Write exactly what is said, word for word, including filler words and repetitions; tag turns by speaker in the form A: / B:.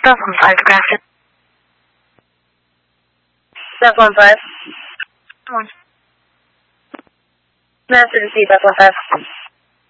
A: Bus one five, Grafton. Bus one five. Come on. Master to see, Bus one five.